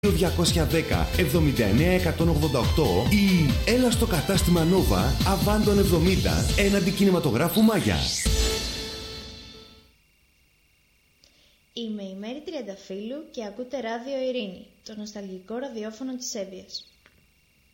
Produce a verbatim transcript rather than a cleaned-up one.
διακόσια δέκα εβδομήντα εννέα εκατόν ογδόντα οκτώ ή έλα στο κατάστημα Nova Αβάντων εβδομήντα έναντι κινηματογράφου Μάγια. Είμαι η Μέρη Τριανταφύλου και ακούτε Ράδιο Ειρήνη, το νοσταλγικό ραδιόφωνο της Εύβοιας.